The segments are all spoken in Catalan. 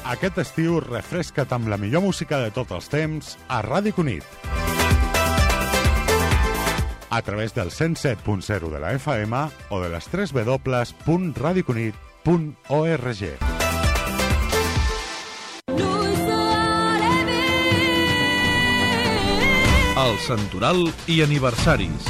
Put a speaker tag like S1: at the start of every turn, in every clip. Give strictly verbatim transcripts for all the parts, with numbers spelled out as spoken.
S1: Aquest estiu refresca't amb la millor música de tots els temps a Ràdio Cunit. A través del cent set punt zero de la F M o de les tres w punt radiocunit punt org.
S2: El Santoral i aniversaris.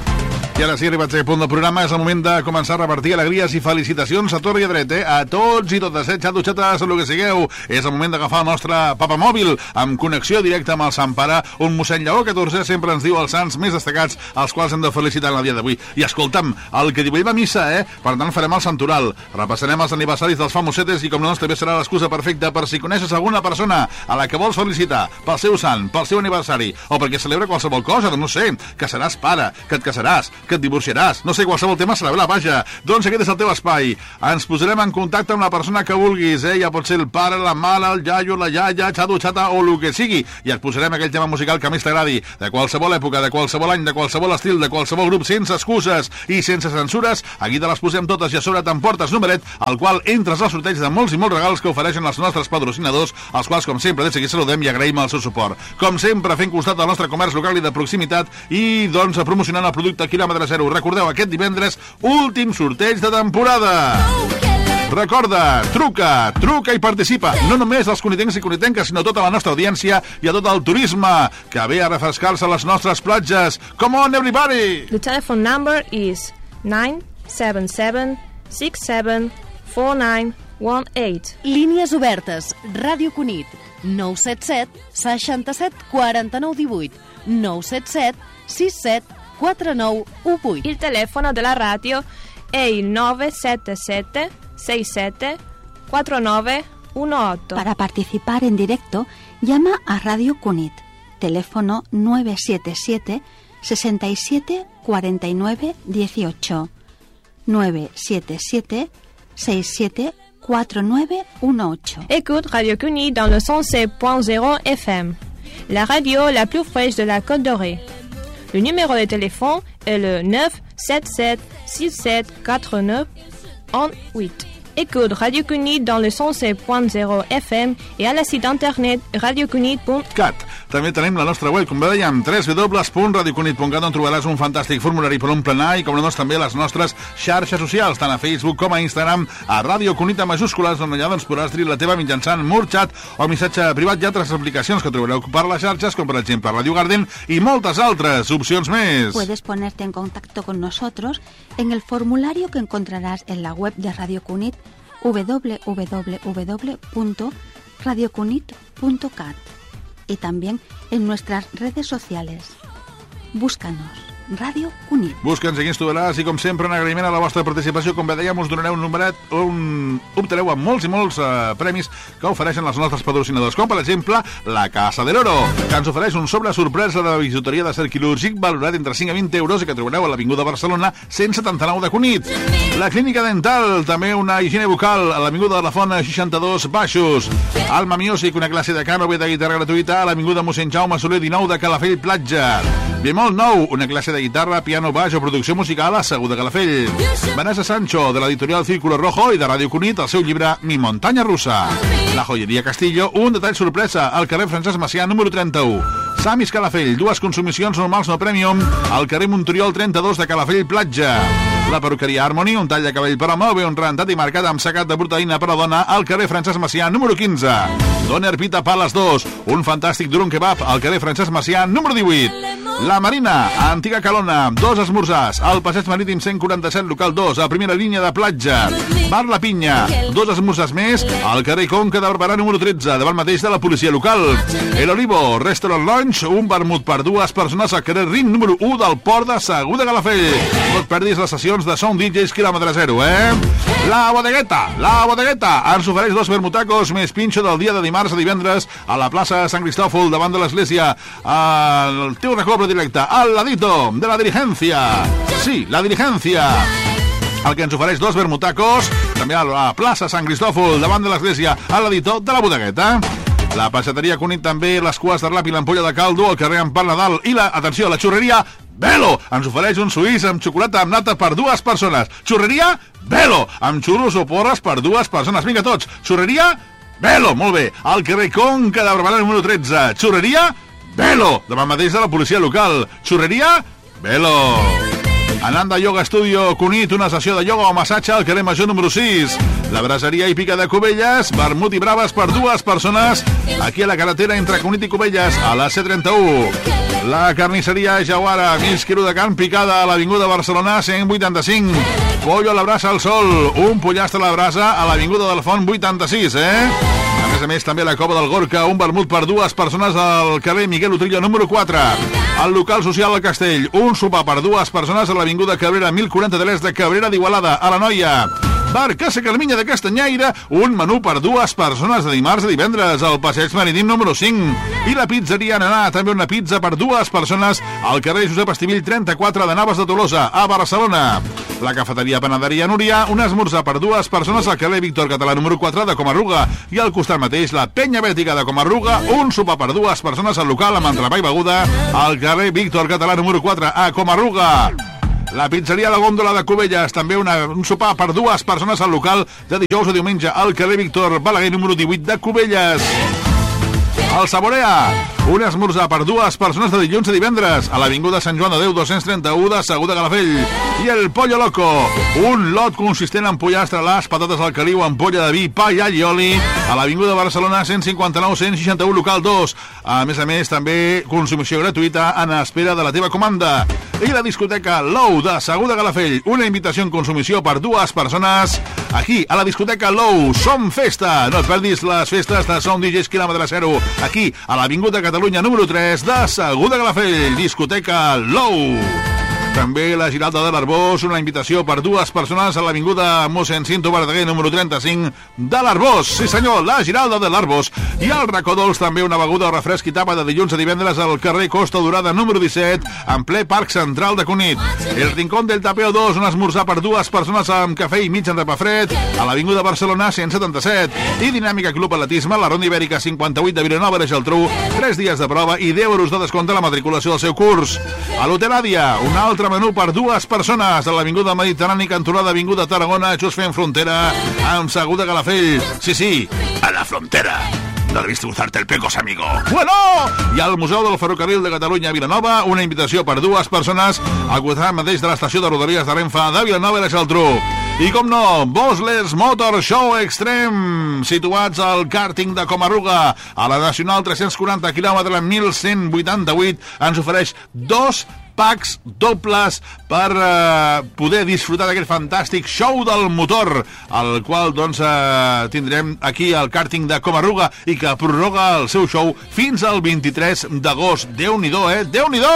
S3: I ara sí, arribats a punt del programa, és el moment de començar a repartir alegries i felicitacions a tor i a dret, eh? A tots i totes, eh? Xato, xates, el que sigueu. És el moment d'agafar el nostre papamòbil amb connexió directa amb el Sant Pare, on mossèn Lleó catorze sempre ens diu els sants més destacats, els quals hem de felicitar en el dia d'avui. I escolta'm, el que diu ell va a missa, eh? Per tant, farem el Santoral. Repassarem els aniversaris dels famosetes i, com no, també serà l'excusa perfecta per si coneixes alguna persona a la que vols felicitar pel seu sant, pel seu aniversari, o perquè celebra qualsevol cosa, doncs no sé, que seràs pare, que et casaràs, que et divorciaràs, no sé, qualsevol tema serà la vaja. Doncs aquest és el teu espai. Ens posarem en contacte amb la persona que vulguis, eh? Ja pot ser el pare, la mare, el iaio, la iaia, xato, xata o el que sigui, i et posarem aquell tema musical que més t'agradi, de qualsevol època, de qualsevol any, de qualsevol estil, de qualsevol grup, sense excuses i sense censures. Aquí te les posem totes i a sobre t'emportes numeret, al qual entres al sorteig de molts i molts regals que ofereixen els nostres patrocinadors, els quals, com sempre, des d'aquí saludem i agraïm el seu suport. Com sempre, fent costat al nostre comerç local i de proximitat i, doncs, promocionant el producte quilòmetre zero. Recordeu, aquest divendres, últim sorteig de temporada. Recorda, truca, truca i participa. No només els cunitencs i cunitenques, sinó tota la nostra audiència i a tot el turisme que ve a refrescar-se a les nostres platges. Come on, everybody!
S4: The telephone number is nine seven seven six seven four nine one eight.
S5: Línies obertes. Ràdio Cunit. nou set set seixanta-set quaranta-nou divuit. nou set set sis set quatre nou uno vuit.
S4: Il telefono della radio è il nove sette sette sei sette quattro nove uno otto.
S6: Para participar en directo, llama a Radio Cunit. Teléfono nueve siete siete sesenta y siete cuarenta y nueve dieciocho. nueve siete siete seis siete cuatro nueve uno ocho.
S4: Écoute Radio Cunit dans le cent sept point zéro F M, la radio la plus fraîche de la Côte d'Orée. Le numéro de téléphone est le neuf sept sept six sept quatre neuf un huit. Écoute Radio Cunit dans le cent sept point zéro F M et à la site internet radiocunit punt cat.
S3: També tenim la nostra web, com bé dèiem, w w w punt radiocunit punt cat, on trobaràs un fantàstic formulari per omplenar i, com no, també les nostres xarxes socials, tant a Facebook com a Instagram, a Ràdio Cunit a majúscules, on allà doncs, podràs dir la teva mitjançant Murchat o missatge privat i altres aplicacions que trobareu per les xarxes, com per exemple Radio Garden i moltes altres opcions més.
S6: Puedes ponerte en contacto con nosotros en el formulario que encontrarás en la web de Radio Cunit, w w w punto radiocunit punto cat, y también en nuestras redes sociales. Búscanos, Ràdio Cunit.
S3: Busca'ns, aquí ens trobaràs, i com sempre, en agraïment a la vostra participació, com bé dèiem, us donareu un numeret on obtareu amb molts i molts uh, premis que ofereixen els nostres patrocinadors, com per exemple la Casa del Oro, que ens ofereix un sobre sorpresa de bisuteria de cert quirúrgic valorat entre cinc a vint euros i que trobareu a l'Avinguda Barcelona cent setanta-nou de Cunit. La Clínica Dental, també una higiene bucal a l'Avinguda de la Font seixanta-dos Baixos. Alma Music, una classe de cant o bé de guitarra gratuïta a l'Avinguda mossèn Jaume Soler dinou de Calafell Platja. Bemol nou, una classe de guitarra, piano, baix o producció musical a Segur de Calafell. Vanessa Sancho, de l'editorial Círculo Rojo i de Ràdio Cunit, el seu llibre Mi Montaña Rusa. La Joyeria Castillo, un detall sorpresa al carrer Francesc Macià, número trenta-u. Samis Calafell, dues consumicions normals no premium al carrer Montoriol trenta-dos de Calafell Platja. La perruqueria Harmony, un tall de cabell per home, ben rentat i marcat amb secat de proteïna per a dona al carrer Francesc Macià, número quinze. Doner Pita Pales dos, un fantàstic durum kebab al carrer Francesc Macià, número divuit. La Marina, a Antiga Calona, dos esmorzars, al Passeig Marítim cent quaranta-set, local dos, a primera línia de platja. Bar La Pinya, dos esmorzars més, al carrer Conca de Barberà, número tretze, davant mateix de la policia local. El Olivo, Restaurant Lounge, un vermut per dues persones al carrer Rin, número u del Port de Segur de Calafell. No et perdis les sessions de Sound D Js quilòmetre zero, eh? La Bodegueta, la Bodegueta, ens ofereix dos vermutacos més pinxo del dia de dimarts a divendres a la plaça Sant Cristòfol, davant de l'església. El teu recobre directe, al ladito de la Diligencia. Sí, la Diligencia. El que ens ofereix dos vermutacos, també a la plaça Sant Cristòfol, davant de l'església, al ladito de la Bodegueta. La passeteria Cunit també, les cues de rap i l'ampolla de caldo al carrer Empar Nadal i la, atenció, la xurreria Velo ens ofereix un suís amb xocolata amb nata per dues persones. Xurreria Velo, amb xurros o porres per dues persones. Vinga tots, xurreria Velo, molt bé. Al carrer Conca de Barberà número tretze. Xurreria? Velo, davant mateix de la policia local. Xurreria? Velo. Ananda Yoga Studio Cunit, una sessió de ioga o massatge al carrer Major número sis. La braseria hípica de Cubelles, vermut i braves per dues persones, aquí a la carretera entre Cunit i Cubelles, a la C trenta-u. La carnisseria Jauara, mig quilo de carn picada a l'Avinguda Barcelona cent vuitanta-cinc. Pollo a la brasa al sol, un pollastre a la brasa a l'Avinguda del Font vuitanta-sis, eh? A més a més, també a la Cova del Gorka, un vermut per dues persones al carrer Miguel Utrillo número quatre. Al local social del Castell, un sopar per dues persones a l'Avinguda Cabrera mil quaranta-tres de Cabrera d'Igualada, a la Noia. Bar Casa Carminya de Castanyaire, un menú per dues persones de dimarts a divendres al Passeig Marítim número cinc. I la pizzeria Nanà, també una pizza per dues persones al carrer Josep Estivill trenta-quatre de Navas de Tolosa, a Barcelona. La cafeteria Panaderia Núria, un esmorzar per dues persones al carrer Víctor Català número quatre de Comarruga. I al costat mateix, la Penya Bètica de Comarruga, un sopar per dues persones al local amb entrepà i beguda al carrer Víctor Català número quatre a Comarruga. La pizzeria La Góndola de Cubelles, també una, un sopar per dues persones al local de dijous a diumenge al carrer Víctor Balaguer número divuit de Cubelles. El Saborea, un esmorzar per dues persones de dilluns a divendres a l'Avinguda Sant Joan de Déu dos-cents trenta-u de Segur de Calafell. I el Pollo Loco, un lot consistent en pollastre a l'as, patates al caliu, ampolla de vi, pa i all i oli a l'Avinguda Barcelona cent cinquanta-nou cent seixanta-u local dos. A més a més, també consumició gratuïta en espera de la teva comanda. I la discoteca Lou de Segur de Calafell, una invitació en consumició per dues persones aquí a la discoteca Lou. Som festa, no et perdis les festes de Som D Js quilòmetre zero aquí a l'Avinguda Catalunya número tres de Segur de Calafell, discoteca Lou. També la Giralda de l'Arbós, una invitació per dues persones a l'Avinguda mossèn Cinto Verdaguer número trenta-cinc de l'Arbós. Sí senyor, la Giralda de l'Arbós. I al Racó Dolç també una beguda o refresc i tapa de dilluns a divendres al carrer Costa Dorada número disset, en ple Parc Central de Cunit. El Rincón del Tapeo dos, un esmorzar per dues persones amb cafè i mig entrepà fred a l'Avinguda Barcelona cent setanta-set. I Dinàmica Club Atletisme, la Ronda Ibèrica cinquanta-vuit de Vilanova de Geltrú, tres dies de prova i deu euros de descompte a la matriculació del seu curs. A l'Hotel Àdia, un altre menú per dues persones a l'Avinguda Mediterrani, cantonada Avinguda Tarragona, just fent frontera amb Segur de Calafell. Sí, sí, a la frontera. No debiste cruzarte el pecos, amigo. Bueno! I al Museu del Ferrocarril de Catalunya a Vilanova, una invitació per dues persones al costat mateix de l'estació de Rodalies de Renfe de Vilanova i la Geltrú. I com no, Boslers Motor Show Extreme, situats al càrting de Comarruga, a la Nacional tres-cents quaranta quilòmetre mil cent vuitanta-vuit, ens ofereix dos packs dobles per eh, poder disfrutar d'aquest fantàstic show del motor, el qual doncs eh, tindrem aquí al càrting de Comarruga i que prorroga el seu show fins al vint-i-tres d'agost. Déu-n'hi-do, eh? Déu-n'hi-do!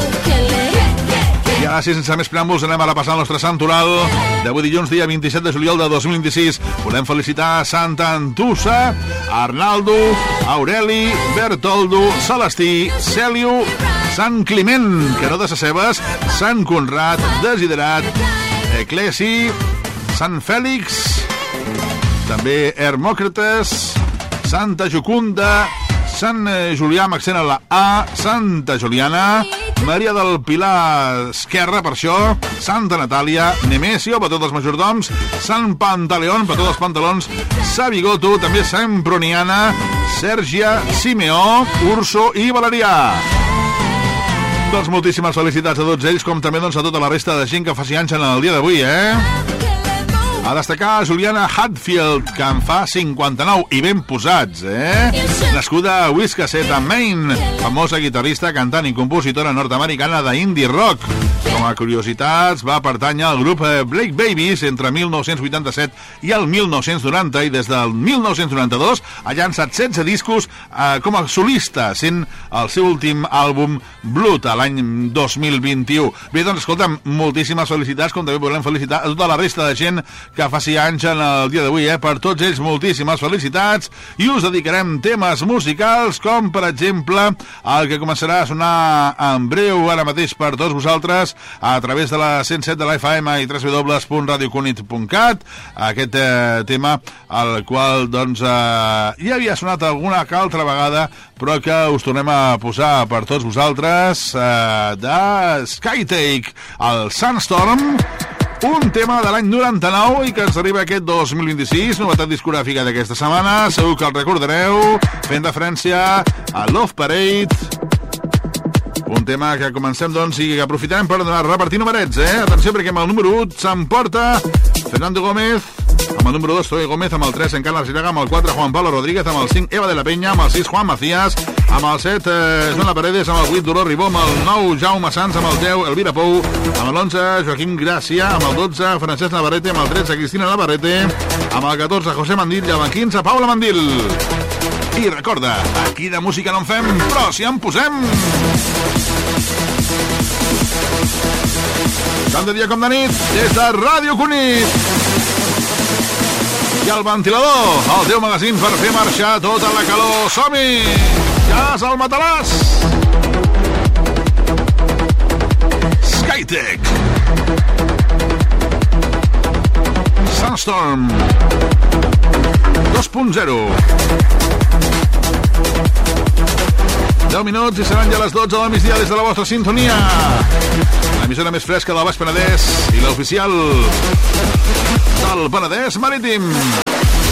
S3: I ara, sí, sense més preàmbuls, anem a repassar el nostre sant oral d'avui dilluns, dia vint-i-set de juliol de dos mil vint-i-sis. Volem felicitar Santa Antussa, Arnaldo, Aureli, Bertoldo, Celestí, Cèliu, Sant Climent, Caró de Sacebes, Sant Conrad, Desiderat, Eclesi, Sant Fèlix, també Hermòcrates, Santa Jocunda, Sant Julià amb accent a la A, Santa Juliana, Maria del Pilar Esquerra, per això, Santa Natàlia, Nemesio, per tots els majordoms, Sant Pantaleón, per tots els pantalons, Sabigoto, també Sant Proniana, Sèrgia, Simeó, Urso i Valerià. Doncs moltíssimes felicitats a tots ells, com també doncs, a tota la resta de gent que faci anys en el dia d'avui, eh? A destacar Juliana Hatfield, que en fa cinquanta-nou, i ben posats, eh? Nascuda a Wiscasset, a Maine, famosa guitarrista, cantant i compositora nord-americana d'indie rock. Com a curiositats, va pertànyer al grup Blake Babies entre mil nou-cents vuitanta-set i el mil nou-cents noranta, i des del mil nou-cents noranta-dos ha llançat setze discos eh, com a solista, sent el seu últim àlbum Blood, a l'any dos mil vint-i-u. Bé, doncs, escolta'm, moltíssimes felicitats, com també volem felicitar a tota la resta de gent que faci anys en el dia d'avui, eh? Per tots ells, moltíssimes felicitats, i us dedicarem temes musicals, com, per exemple, el que començarà a sonar en breu ara mateix per tots vosaltres, a través de la cent set de la F M i w w w punt radio cunit punt cat, aquest eh, tema, el qual, doncs, eh, ja havia sonat alguna que altra vegada, però que us tornem a posar per tots vosaltres, eh, de Skytake, el Sunstorm, un tema de l'any noranta-nou i que ens arriba aquest dos mil vint-i-sis, novetat discogràfica d'aquesta setmana, segur que el recordareu, fent referència a Love Parade, un tema que comencem, doncs, i que aprofitarem per repartir numerets, eh? Atenció, perquè amb el número u s'emporta Fernando Gómez, amb el número dos Zoe Gómez, amb el tres Encarna Arciraga, amb el quatre Juan Pablo Rodríguez, amb el cinc Eva de la Peña, amb el sis Juan Macías, amb el set eh, Joan Paredes, amb el vuit Dolor Ribó, amb el nou Jaume Sanz, amb el deu Elvira Pou, amb l'onze Joaquim Gràcia, amb el dotze Francesc Navarrete, amb el tretze Cristina Navarrete, amb el catorze José Mandil i amb el quinze Paula Mandil. I recorda, aquí de música no en fem, però si en posem... Tant de dia com de nit, des de Ràdio Cunit. I el ventilador, el teu magazín per fer marxar tota la calor. Som-hi! Gas al matalàs! Skytech. Sunstorm dos punt zero. deu minuts i seran ja les dotze del migdia des de la vostra sintonia. L'emissora més fresca del Baix Penedès i l'oficial del Penedès Marítim.